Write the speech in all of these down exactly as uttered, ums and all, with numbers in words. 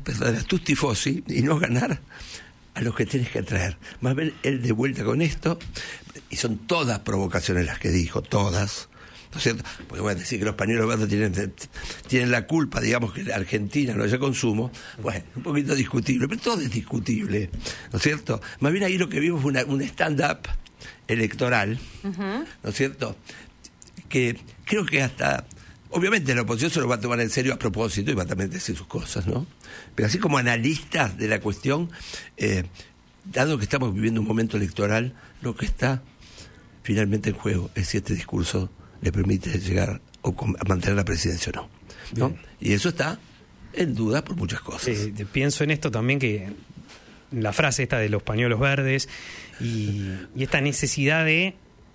de las Tutti Fossi y no ganar a los que tenés que atraer. Más bien, él de vuelta con esto, y son todas provocaciones las que dijo, todas, ¿no es cierto? Porque voy a decir que los pañuelos verdes tienen, tienen la culpa, digamos, que Argentina no haya consumo, bueno, un poquito discutible, pero todo es discutible, ¿no es cierto? Más bien ahí lo que vimos fue una, un stand-up electoral, uh-huh. ¿no es cierto? Que creo que hasta... Obviamente la oposición se lo va a tomar en serio a propósito y va a también decir sus cosas, ¿no? Pero así como analistas de la cuestión, eh, dado que estamos viviendo un momento electoral, lo que está finalmente en juego es si este discurso le permite llegar o a mantener la presidencia o no, ¿no? Y eso está en duda por muchas cosas. Sí, pienso en esto también, que la frase esta de los pañuelos verdes y, y esta necesidad de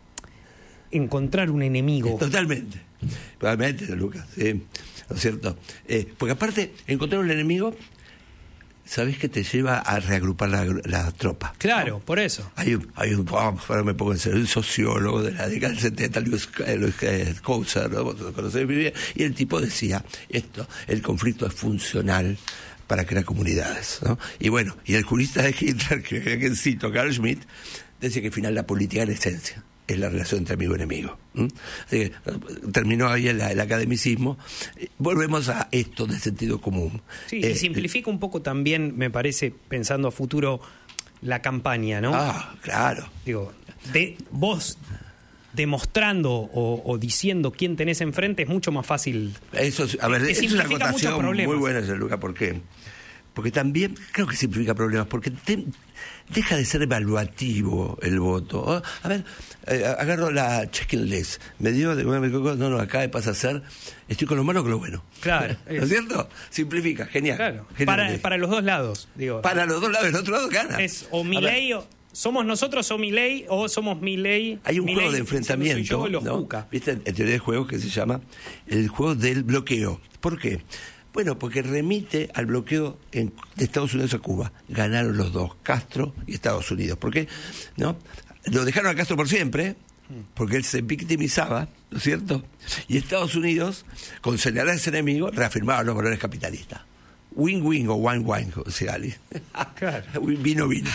encontrar un enemigo. Totalmente. Probablemente, Lucas, ¿sí? ¿No es cierto? Eh, porque aparte, encontrar un enemigo, ¿sabés que te lleva a reagrupar la, la tropa? Claro, ¿no? Por eso. Hay un, hay un oh, ahora me pongo en serio, un sociólogo de la década del setenta, Luis Couser, ¿no? Vos lo conocés muy bien, y el tipo decía esto: el conflicto es funcional para crear comunidades, ¿no? Y bueno, y el jurista de Hitler, que, que cito, Carl Schmitt, decía que al final la política en esencia es la relación entre amigo y enemigo. ¿Mm? Así que terminó ahí el, el academicismo. Volvemos a esto de sentido común. Sí, eh, y simplifica un poco también, me parece, pensando a futuro, la campaña, ¿no? Ah, claro. Digo, de vos demostrando o, o diciendo quién tenés enfrente es mucho más fácil. Eso es, a ver, es una acotación muy buena, Luca, ¿por qué? Porque también creo que simplifica problemas, porque te, deja de ser evaluativo el voto. Oh, a ver, eh, agarro la checking list, me dio de no, no, acá pasa a ser, estoy con lo malo con lo bueno. Claro. ¿No es cierto? Simplifica, genial. Claro. Genial. Para, para los dos lados, digo. Para los dos lados, el otro lado gana. Es o Milei o... ¿Somos nosotros o Milei o somos Milei? Hay un Milei, juego de enfrentamiento, yo, los ¿no? Cuca. ¿Viste? En teoría de juego que se llama el juego del bloqueo. ¿Por qué? Bueno, porque remite al bloqueo en, de Estados Unidos a Cuba. Ganaron los dos, Castro y Estados Unidos. ¿Por qué? ¿No? Lo dejaron a Castro por siempre, porque él se victimizaba, ¿no es cierto? Y Estados Unidos, con señalar a ese enemigo, reafirmaba los valores capitalistas. Win-win o wine-wine, o sea, claro. Vino-vino.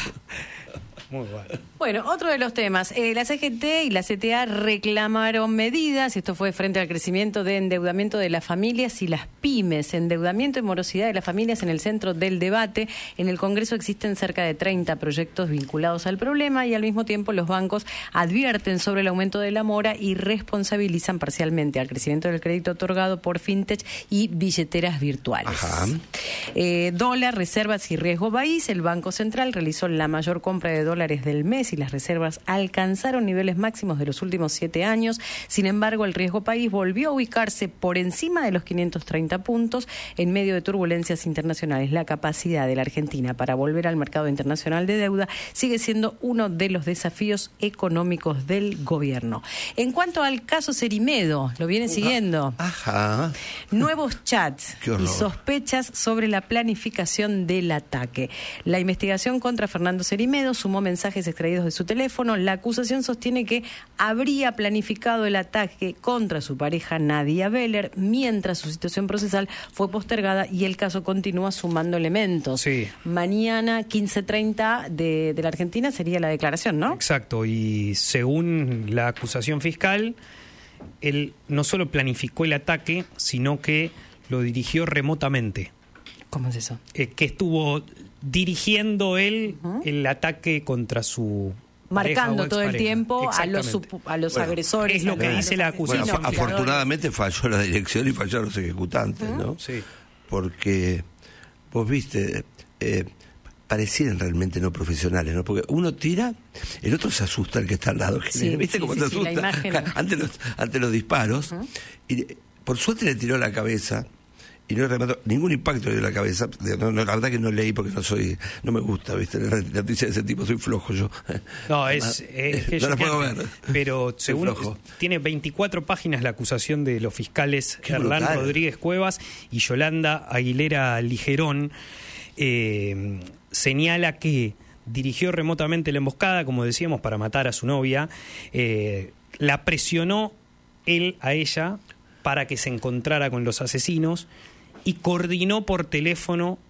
Muy bueno. Bueno, otro de los temas. Eh, la C G T y la C T A reclamaron medidas. Esto fue frente al crecimiento de endeudamiento de las familias y las pymes. Endeudamiento y morosidad de las familias en el centro del debate. En el Congreso existen cerca de treinta proyectos vinculados al problema y al mismo tiempo los bancos advierten sobre el aumento de la mora y responsabilizan parcialmente al crecimiento del crédito otorgado por fintech y billeteras virtuales. Ajá. Eh, dólar, reservas y riesgo país. El Banco Central realizó la mayor compra de dólares del mes y las reservas alcanzaron niveles máximos de los últimos siete años. Sin embargo, el riesgo país volvió a ubicarse por encima de los quinientos treinta puntos en medio de turbulencias internacionales. La capacidad de la Argentina para volver al mercado internacional de deuda sigue siendo uno de los desafíos económicos del gobierno. En cuanto al caso Cerimedo, ¿lo vienen siguiendo? Ajá. Nuevos chats y sospechas sobre la planificación del ataque. La investigación contra Fernando Cerimedo sumó mensajes extraídos de su teléfono. La acusación sostiene que habría planificado el ataque contra su pareja Nadia Beller mientras su situación procesal fue postergada y el caso continúa sumando elementos. Sí. Mañana, quince treinta de, de la Argentina, sería la declaración, ¿no? Exacto, y según la acusación fiscal, él no solo planificó el ataque, sino que lo dirigió remotamente. ¿Cómo es eso? Eh, que estuvo dirigiendo él uh-huh. el ataque contra su marcando todo el tiempo a los, a los bueno, agresores. Es lo que dice la acusación. Bueno, afortunadamente falló la dirección y fallaron los ejecutantes, uh-huh. ¿no? Sí. Porque vos viste, eh, parecieran realmente no profesionales, ¿no? Porque uno tira, el otro se asusta, el que está al lado. Sí, ¿Viste sí, cómo sí, se sí, asusta? ante, los, ante los disparos. Uh-huh. Y por suerte le tiró la cabeza. Y no remató, ningún impacto le dio la cabeza. No, no, la verdad que no leí porque no soy, no me gusta, ¿viste? La noticia de ese tipo, soy flojo yo. No, es, es que no la puedo ver. Pero según tiene veinticuatro páginas la acusación de los fiscales Erlán Rodríguez Cuevas y Yolanda Aguilera Ligerón. Eh, señala que dirigió remotamente la emboscada, como decíamos, para matar a su novia. Eh, la presionó él a ella para que se encontrara con los asesinos y coordinó por teléfono